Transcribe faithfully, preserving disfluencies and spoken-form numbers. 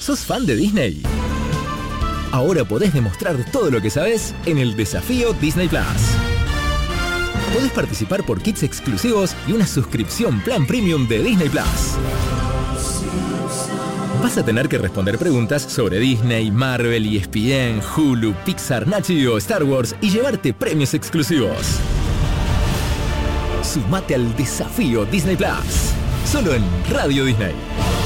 ¿Sos fan de Disney? Ahora podés demostrar todo lo que sabés en el Desafío Disney Plus. Podés participar por kits exclusivos y una suscripción plan premium de Disney Plus. Vas a tener que responder preguntas sobre Disney, Marvel, E S P N, Hulu, Pixar, Nat Geo, Star Wars y llevarte premios exclusivos. Sumate al Desafío Disney Plus, solo en Radio Disney.